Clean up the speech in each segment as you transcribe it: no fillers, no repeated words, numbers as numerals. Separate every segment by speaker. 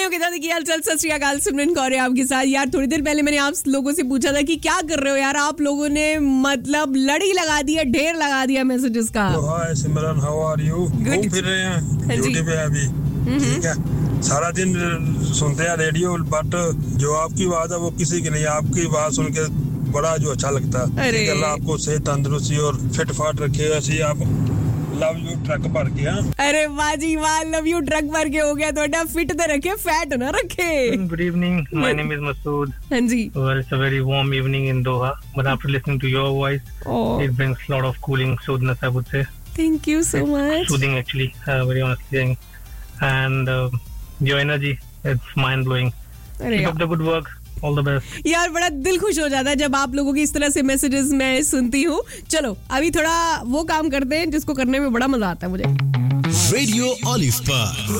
Speaker 1: हो कि दादा की हाल-चाल? सत श्री अकाल, सिमरन कौर है आपके साथ। यार थोड़ी देर पहले मैंने आप लोगों से पूछा था कि क्या कर रहे हो यार, आप लोगों ने मतलब लड़ी लगा दिया, ढेर लगा दिया मैसेजेस का।
Speaker 2: हाय सिमरन, हाउ आर यू? घूम फिर रहे हैं ड्यूटी पे अभी, ठीक है। सारा दिन सुनते हैं रेडियो, बट जो आपकी आवाज है वो किसी की नहीं। आपकी आवाज सुन के बड़ा जो अच्छा लगता है। अल्लाह आपको सेहत, तंदुरुस्ती और फिट फाट रखे। ऐसे आप लव यू ट्रक भर के।
Speaker 1: अरे वाह जी वाह, लव यू ट्रक भर के हो गया तो फिट तो रखे, फैट ना रखे।
Speaker 3: Good evening, my name is Masood.
Speaker 1: हाँ जी।
Speaker 3: Well, it's a very warm evening in Doha, but after listening to your voice, it brings a lot of cooling soothness, I would say.
Speaker 1: Thank you so much.
Speaker 3: Soothing actually, very honestly saying. And your energy, it's mind-blowing. Keep up the good work. All the best.
Speaker 1: यार बड़ा दिल खुश हो जाता है जब आप लोगों की इस तरह से मैसेजेस मैं सुनती हूँ। चलो अभी थोड़ा वो काम करते हैं जिसको करने में बड़ा मजा आता है मुझे।
Speaker 4: रेडियो ऑलिव पर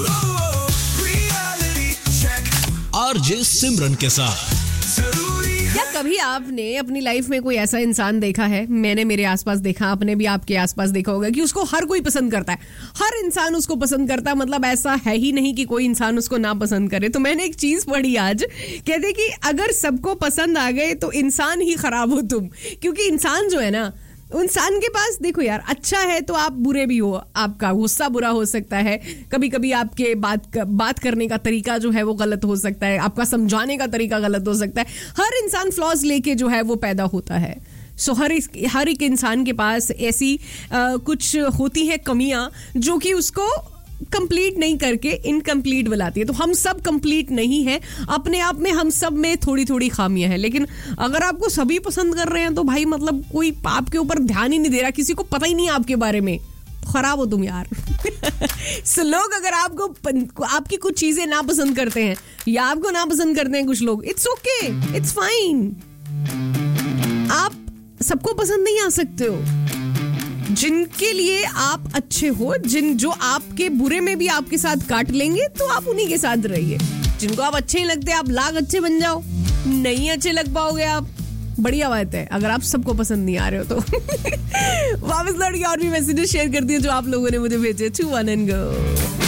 Speaker 4: आरजे सिमरन के साथ।
Speaker 1: क्या कभी आपने अपनी लाइफ में कोई ऐसा इंसान देखा है? मैंने मेरे आसपास देखा, आपने भी आपके आसपास देखा होगा कि उसको हर कोई पसंद करता है, हर इंसान उसको पसंद करता है। मतलब ऐसा है ही नहीं कि कोई इंसान उसको ना पसंद करे। तो मैंने एक चीज पढ़ी आज, कहते कि अगर सबको पसंद आ गए तो इंसान ही खराब हो तुम। क्योंकि इंसान जो है ना, इंसान के पास देखो यार, अच्छा है तो आप बुरे भी हो, आपका गुस्सा बुरा हो सकता है, कभी कभी आपके बात करने का तरीका जो है वो गलत हो सकता है, आपका समझाने का तरीका गलत हो सकता है। हर इंसान फ्लॉज लेके जो है वो पैदा होता है। सो हर एक इंसान के पास ऐसी कुछ होती है कमियां जो कि उसको कंप्लीट नहीं करके इनकम्प्लीट बनाती है। तो हम सब कंप्लीट नहीं है, अपने आप में हम सब में थोड़ी थोड़ी खामियां हैं। लेकिन अगर आपको सभी पसंद कर रहे हैं तो भाई मतलब कोई आपके ऊपर ध्यान ही नहीं दे रहा, किसी को पता ही नहीं आपके बारे में, खराब हो तुम यार। सो लोग अगर आपकी कुछ चीजें ना पसंद करते हैं या आपको ना पसंद करते हैं कुछ लोग, इट्स ओके, इट्स फाइन। आप सबको पसंद नहीं आ सकते हो। जिनके लिए आप अच्छे हो, जो आपके बुरे में भी आपके साथ काट लेंगे, तो आप उन्हीं के साथ रहिए। जिनको आप अच्छे ही लगते हैं, आप लाख अच्छे बन जाओ, नहीं अच्छे लग पाओगे आप, बढ़िया बात है अगर आप सबको पसंद नहीं आ रहे हो तो। वापस लौट के और भी मैसेजेस शेयर कर दिए जो आप लोगों ने मुझे भेजे। 2 1 and go।